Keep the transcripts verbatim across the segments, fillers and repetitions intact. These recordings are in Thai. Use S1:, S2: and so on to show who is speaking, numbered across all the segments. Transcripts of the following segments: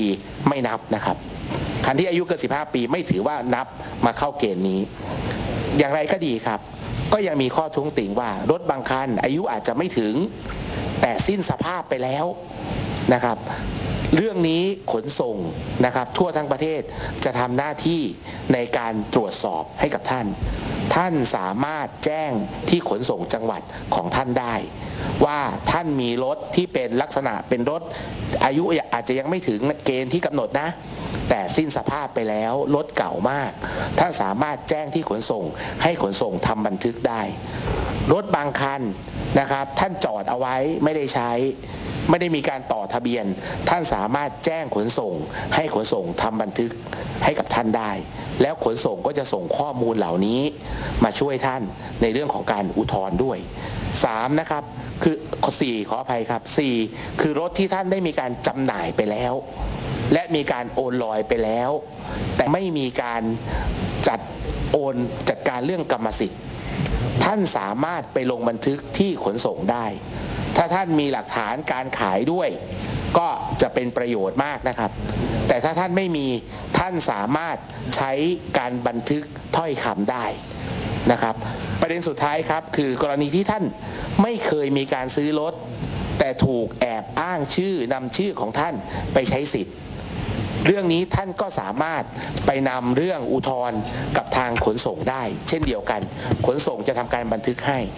S1: ไม่นับนะครับคันที่อายุเกินสิบห้าปีไม่ถือว่านับมาเข้าเกณฑ์นี้อย่างไรก็ดีครับก็ยังมีข้อท้วงติงว่ารถบางคันอายุอาจจะไม่ถึงแต่สิ้นสภาพไปแล้วนะครับเรื่องนี้ขนส่งนะครับทั่วทั้งประเทศจะทำหน้าที่ในการตรวจสอบให้กับท่านท่านสามารถแจ้งที่ขนส่งจังหวัดของท่านได้ว่าท่านมีรถที่เป็นลักษณะเป็นรถอายุอาจจะยังไม่ถึงเกณฑ์ที่กำหนดนะแต่สิ้นสภาพไปแล้วรถเก่ามากท่านสามารถแจ้งที่ขนส่งให้ขนส่งทำบันทึกได้รถบางคันนะครับท่านจอดเอาไว้ไม่ได้ใช้ไม่ได้มีการต่อทะเบียนท่านสามารถแจ้งขนส่งให้ขนส่งทำบันทึกให้กับท่านได้แล้วขนส่งก็จะส่งข้อมูลเหล่านี้มาช่วยท่านในเรื่องของการอุทธรณ์ด้วยสามนะครับคือสี่ขออภัยครับสี่คือรถที่ท่านได้มีการจำหน่ายไปแล้วและมีการโอนลอยไปแล้วแต่ไม่มีการจัดโอนจัดการเรื่องกรรมสิทธิ์ท่านสามารถไปลงบันทึกที่ขนส่งได้ถ้าท่านมีหลักฐานการขายด้วยก็จะเป็นประโยชน์มากนะครับแต่ถ้าท่านไม่มีท่านสามารถใช้การบันทึกถ้อยคำได้นะครับประเด็นสุดท้ายครับคือกรณีที่ท่านไม่เคยมีการซื้อรถแต่ถูกแอบอ้างชื่อนำชื่อของท่านไปใช้สิทธิ์เรื่องนี้ท่านก็สามารถไปนำเรื่องอุทธรณ์กับทางขนส่งได้เช่นเดียวกันขนส่งจะทำการบันทึกให้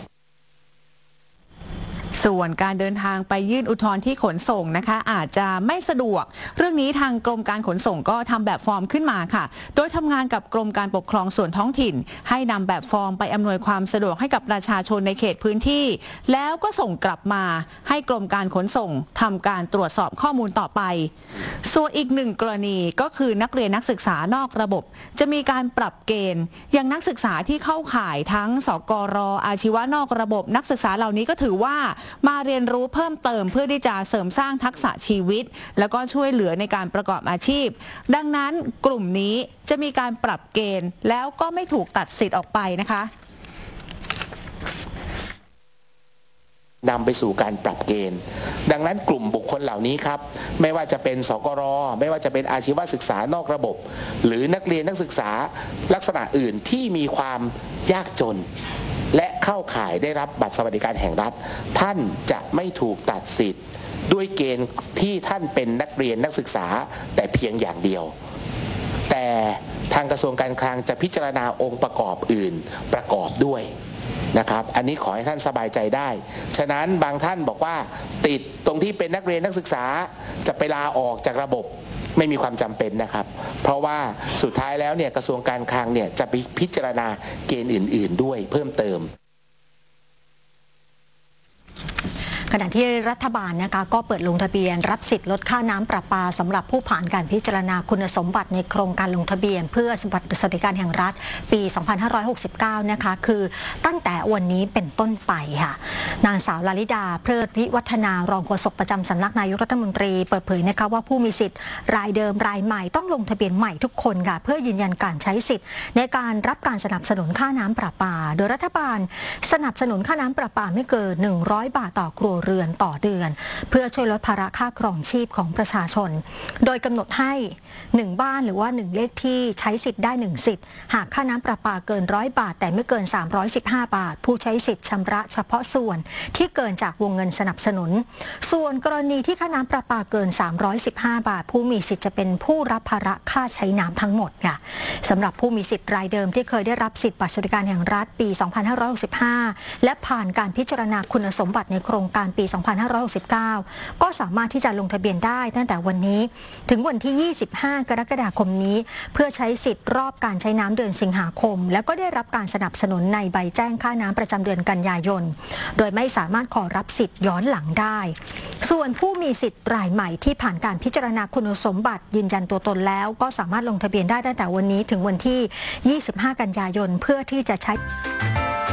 S2: ส่วนการเดินทางไปยื่นอุทธรณ์ที่ขนส่งนะคะอาจจะไม่สะดวกเรื่องนี้ทางกรมการขนส่งก็ทำแบบฟอร์มขึ้นมาค่ะโดยทำงานกับกรมการปกครองส่วนท้องถิ่นให้นำแบบฟอร์มไปอำนวยความสะดวกให้กับประชาชนในเขตพื้นที่แล้วก็ส่งกลับมาให้กรมการขนส่งทำการตรวจสอบข้อมูลต่อไปส่วนอีกหนึ่งกรณีก็คือนักเรียนนักศึกษานอกระบบจะมีการปรับเกณฑ์อย่างนักศึกษาที่เข้าข่ายทั้งสกร.อาชีวะนอกระบบนักศึกษาเหล่านี้ก็ถือว่ามาเรียนรู้เพิ่มเติมเพื่อที่จะเสริมสร้างทักษะชีวิตแล้วก็ช่วยเหลือในการประกอบอาชีพดังนั้นกลุ่มนี้จะมีการปรับเกณฑ์แล้วก็ไม่ถูกตัดสิทธิ์ออกไปนะคะ
S1: นำไปสู่การปรับเกณฑ์ดังนั้นกลุ่มบุคคลเหล่านี้ครับไม่ว่าจะเป็นสกร.ไม่ว่าจะเป็นอาชีวศึกษานอกระบบหรือนักเรียนนักศึกษาลักษณะอื่นที่มีความยากจนและเข้าข่ายได้รับบัตรสวัสดิการแห่งรัฐท่านจะไม่ถูกตัดสิทธิ์ด้วยเกณฑ์ที่ท่านเป็นนักเรียนนักศึกษาแต่เพียงอย่างเดียวแต่ทางกระทรวงการคลังจะพิจารณาองค์ประกอบอื่นประกอบด้วยนะครับอันนี้ขอให้ท่านสบายใจได้ฉะนั้นบางท่านบอกว่าติดตรงที่เป็นนักเรียนนักศึกษาจะไปลาออกจากระบบไม่มีความจำเป็นนะครับเพราะว่าสุดท้ายแล้วเนี่ยกระทรวงการคลังเนี่ยจะพิจารณาเกณฑ์อื่นๆด้วยเพิ่มเติม
S3: ขณะที่รัฐบาลนะคะก็เปิดลงทะเบียนรับสิทธิ์ลดค่าน้ำประปาสำหรับผู้ผ่านการพิจารณาคุณสมบัติในโครงการลงทะเบียนเพื่อบัตรสวัสดิการแห่งรัฐปี สองพันห้าร้อยหกสิบเก้า นะคะคือตั้งแต่วันนี้เป็นต้นไปค่ะนางสาวลลิดาเพลิดวิวัฒนารองโฆษกประจำสำนักนายกรัฐมนตรีเปิดเผยนะคะว่าผู้มีสิทธิ์รายเดิมรายใหม่ต้องลงทะเบียนใหม่ทุกคนค่ะเพื่อยืนยันการใช้สิทธิ์ในการรับการสนับสนุนค่าน้ำประปาโดยรัฐบาลสนับสนุนค่าน้ำประปาไม่เกินหนึ่งร้อยบาทต่อครัวเรือนต่อเดือนเพื่อช่วยลดภาระค่าครองชีพของประชาชนโดยกำหนดให้หนึ่งบ้านหรือว่าหนึ่งเลขที่ใช้สิทธิ์ได้หนึ่งสิทธิ์หากค่าน้ำประปาเกินร้อยบาทแต่ไม่เกินสามร้อยสิบห้าบาทผู้ใช้สิทธิ์ชำระเฉพาะส่วนที่เกินจากวงเงินสนับสนุนส่วนกรณีที่ค่าน้ำประปาเกินสามร้อยสิบห้าบาทผู้มีสิทธิ์จะเป็นผู้รับภาระค่าใช้น้ำทั้งหมดค่ะสำหรับผู้มีสิทธิ์รายเดิมที่เคยได้รับสิทธิ์บัตรสวัสดิการแห่งรัฐปี สองพันห้าร้อยหกสิบห้า และผ่านการพิจารณาคุณสมบัติในโครงการปี สองพันห้าร้อยหกสิบเก้า ก็สามารถที่จะลงทะเบียนได้ตั้งแต่วันนี้ถึงวันที่ ยี่สิบห้า กรกฎาคมนี้เพื่อใช้สิทธิ์รอบการใช้น้ำเดือนสิงหาคมแล้วก็ได้รับการสนับสนุนในใบแจ้งค่าน้ำประจำเดือนกันยายนโดยไม่สามารถขอรับสิทธิ์ย้อนหลังได้ส่วนผู้มีสิทธิ์รายใหม่ที่ผ่านการพิจารณาคุณสมบัติยืนยันตัวตนแล้วก็สามารถลงทะเบียนได้ตั้งแต่วันนี้ถึงวันที่ ยี่สิบห้า กันยายนเพื่อที่จะใช้